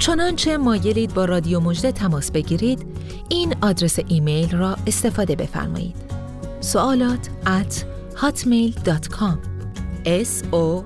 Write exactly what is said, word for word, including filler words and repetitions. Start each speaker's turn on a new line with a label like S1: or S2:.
S1: چنانچه مایلید با رادیو مژده تماس بگیرید، این آدرس ایمیل را استفاده بفرمایید: سوالات ات هاتمیل دات کام اس او